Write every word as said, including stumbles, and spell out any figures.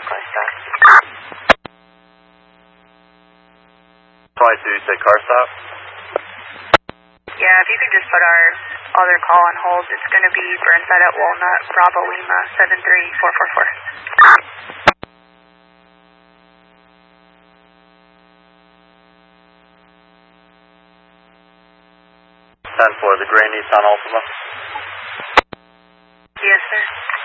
car stop. twenty-two, you said car stop? Yeah, if you could just put our other call on hold, it's going to be Burnside at Walnut, Bravo Lima, seven three four four four. ten four, the gray Nissan Altima. Yes, sir.